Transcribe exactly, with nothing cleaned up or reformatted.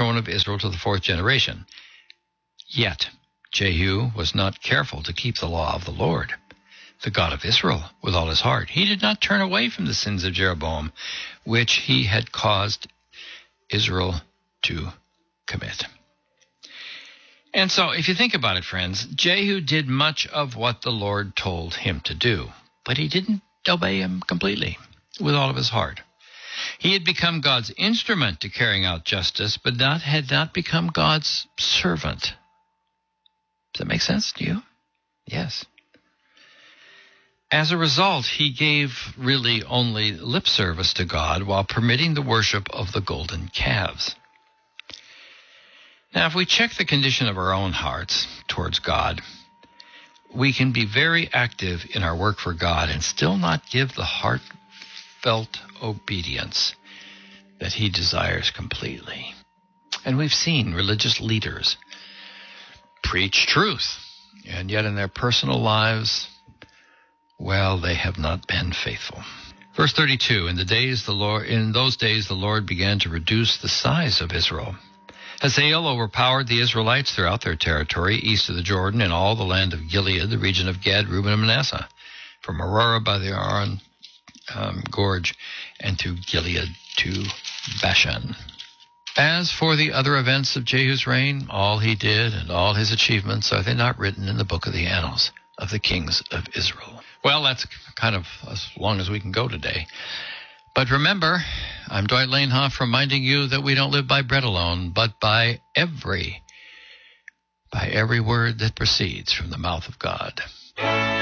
throne of Israel to the fourth generation. Yet Jehu was not careful to keep the law of the Lord, the God of Israel, with all his heart. He did not turn away from the sins of Jeroboam, which he had caused Israel to commit. And so, if you think about it, friends, Jehu did much of what the Lord told him to do, but he didn't obey him completely, with all of his heart. He had become God's instrument to carrying out justice, but not had not become God's servant. Does that make sense to you? Yes. As a result, he gave really only lip service to God while permitting the worship of the golden calves. Now, if we check the condition of our own hearts towards God, we can be very active in our work for God and still not give the heartfelt obedience that he desires completely. And we've seen religious leaders preach truth, and yet in their personal lives, well, they have not been faithful. Verse thirty-two, in the days the Lord, in those days the Lord began to reduce the size of Israel. Hazael overpowered the Israelites throughout their territory, east of the Jordan, in all the land of Gilead, the region of Gad, Reuben, and Manasseh, from Aurora by the Aron um, Gorge, and to Gilead to Bashan. As for the other events of Jehu's reign, all he did and all his achievements, are they not written in the book of the annals of the kings of Israel? Well, that's kind of as long as we can go today. But remember, I'm Dwight Lanehoff reminding you that we don't live by bread alone, but by every, by every word that proceeds from the mouth of God.